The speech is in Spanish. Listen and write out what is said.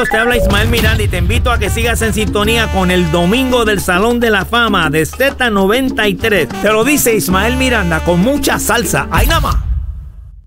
amigos, te habla Ismael Miranda y te invito a que sigas en sintonía con el Domingo del Salón de la Fama de Z93. Te lo dice Ismael Miranda con mucha salsa. ¡Ay, nada más!